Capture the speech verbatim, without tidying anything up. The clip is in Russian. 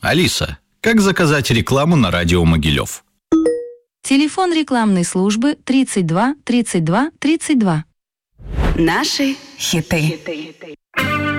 Алиса, как заказать рекламу на радио Могилев? Телефон рекламной службы тридцать два тридцать два тридцать два. Наши хиты.